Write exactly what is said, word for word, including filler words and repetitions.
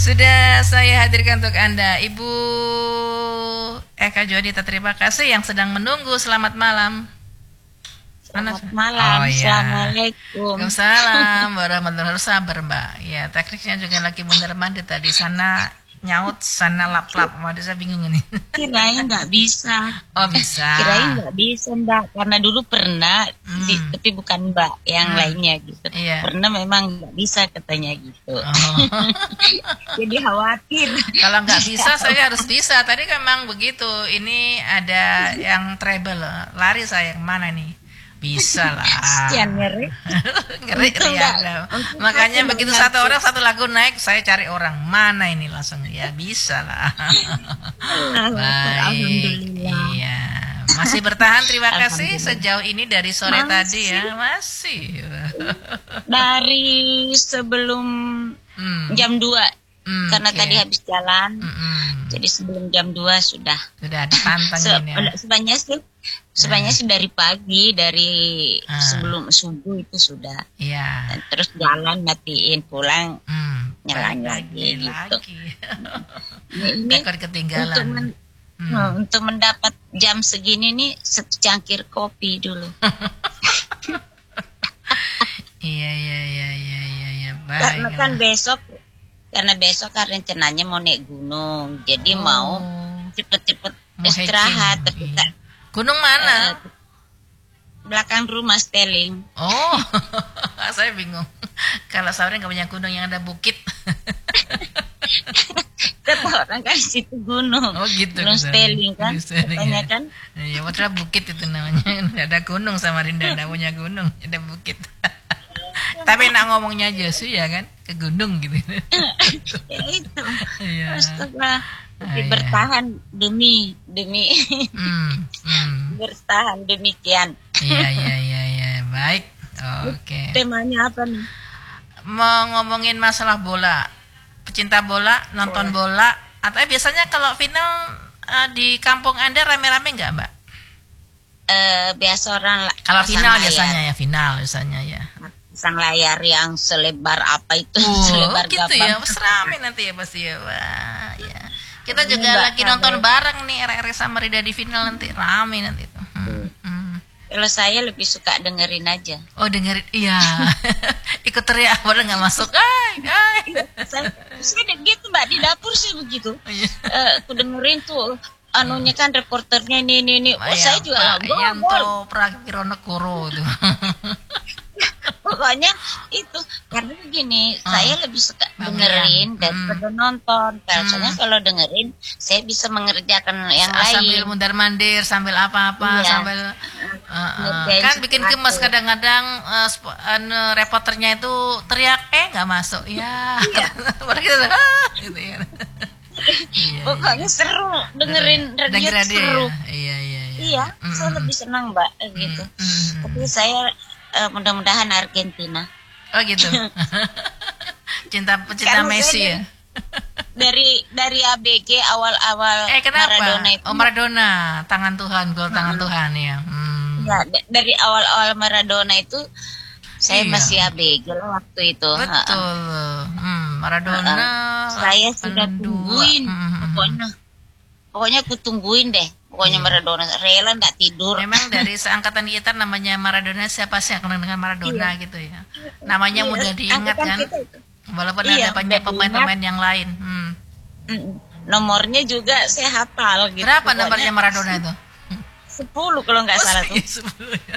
Sudah saya hadirkan untuk Anda Ibu Eka Jodita, terima kasih. Yang sedang menunggu, selamat malam. Selamat malam, oh, ya. Assalamualaikum. Waalaikumsalam warahmatullahi wabarakatuh. Sabar Mbak. Ya, tekniknya juga lagi bener mandi tadi. Sana nyaut, sana lap-lap. Waduh, saya bingung ini. Kirain nggak bisa. Oh bisa. Kirain nggak bisa Mbak, karena dulu pernah, Hmm. di, tapi bukan Mbak, yang Hmm. lainnya gitu. Iya. Pernah memang nggak bisa katanya gitu. Oh. Jadi khawatir. Kalau nggak bisa, saya harus bisa. Tadi kan memang begitu. Ini ada yang treble, lari saya kemana nih? Bisa lah. Sekian ngeri. Ngeri Untung ya. nggak- untung Makanya nggak begitu ngerti. satu orang satu lagu naik, saya cari orang mana ini langsung. Ya bisa lah. Baik. Alhamdulillah. Iya. Masih bertahan, terima kasih Alhamdulillah. sejauh ini dari sore Masih. tadi ya. Masih. Dari sebelum Hmm. jam dua, Hmm, karena oke. tadi habis jalan, Mm-mm. jadi sebelum jam dua sudah. Sudah ditantang Se- ini ya. sebanyak sih sebanyak sih dari pagi, dari Ah. sebelum subuh itu sudah. Iya. Dan terus jalan, matiin, pulang, Hmm. nyalain balik lagi gitu. lagi. Ini Takut untuk, ketinggalan. men- Hmm. nah, untuk mendapat jam segini nih secangkir kopi dulu. Iya iya iya iya iya iya. Karena Baik. kan besok, karena besok kan rencananya mau naik gunung, jadi Oh. mau cepet-cepet Mau istirahat. hiking. Tapi Iya. tak, Gunung mana? eh, belakang rumah Steling. Oh, saya bingung. Kalau sore nggak punya gunung yang ada bukit. Kata orang kan situ gunung. Oh gitu. Gunung misalnya. Steling kan, Gunung Steling, katanya ya. kan. Iya, padahal bukit itu namanya. Nggak ada gunung sama Rinda, nggak punya gunung, ada bukit. Tapi nak ngomongnya Josu ya kan, ke gunung gitu. Ya itu. Iya. Astaga. Tapi Ah, iya. bertahan demi demi Hmm, hmm. bertahan demikian. Iya iya iya iya. Baik. Oke. Temanya apa nih? Mau ngomongin masalah bola, pecinta bola, nonton bola, atau eh, biasanya kalau final eh, di kampung Anda rame-rame nggak Mbak? Eh biasa orang la- Kalau pasang final layar. biasanya ya, final biasanya ya. Pasang layar yang selebar apa itu, Oh, selebar gitu gaban. ya, pas rame nanti ya pasti ya. Wah, ya. Kita Ini juga nggak lagi nonton rame. bareng nih R R sama Rida di final nanti, rame nanti tuh. Hmm, hmm. Kalau saya lebih suka dengerin aja. Oh dengerin, iya. Ikut teriak, padahal nggak masuk. Ay, ay. Saya, saya gitu Mbak, di dapur sih begitu. Iya. Eh, aku dengerin tuh anunya kan reporternya ini ini ini. Oh, Ayam, saya juga Pak gol, gol. Yanto Prakironegoro itu. Pokoknya itu karena begini, Ah. saya lebih suka Bagian. dengerin Hmm. daripada nonton. Kalau Hmm. soalnya kalau dengerin, saya bisa mengerjakan yang Sambil lain. mundar mandir, sambil apa-apa, Iya. sambil uh, uh, Ngerjain kan bikin sesuatu. gemes kadang-kadang uh, sp- anu, reporternya itu teriak eh nggak masuk ya. Padahal kita ah, gitu ya. Iya, Pokoknya seru dengerin iya. radio, Denger radio seru. ya? Iya iya iya. Iya, Mm, saya mm, lebih senang Mbak eh, gitu. mm, mm. Tapi saya eh, mudah-mudahan Argentina. Oh gitu. Cinta pecinta Karena Messi saya ya. Dari dari A B G awal-awal Eh kenapa? Maradona itu. Oh Maradona, tangan Tuhan, gol tangan Tuhan ya. Hmm. Ya, d- dari awal-awal Maradona itu saya Iya. masih A B G lah waktu itu. Ha-ha. Betul. Hmm, Maradona. Saya sudah delapan dua. tungguin, Hmm, hmm, hmm. pokoknya, pokoknya aku tungguin deh, pokoknya Iya. Maradona rela nggak tidur. Memang dari seangkatan kita namanya Maradona, siapa sih yang kenal dengan Maradona gitu ya. Namanya Iya, mudah diingat angkatan kan. kita itu. Walaupun Iya, ada banyak mudah pemain-pemain yang lain. Hmm. Mm, Nomornya juga saya hafal gitu. Berapa pokoknya nomornya Maradona itu? sepuluh kalau nggak salah tuh. sepuluh ya.